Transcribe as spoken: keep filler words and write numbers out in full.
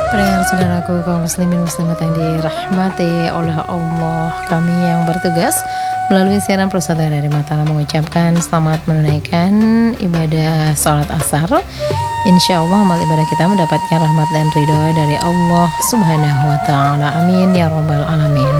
Pendengar saudaraku kaum muslimin muslimat yang dirahmati oleh Allah, kami yang bertugas melalui siaran persaudaraan dari Mataram mengucapkan selamat menunaikan ibadah sholat asar. Insya Allah amal ibadah kita mendapatkan rahmat dan ridho dari Allah Subhanahu Wa Taala. Amin ya robbal alamin.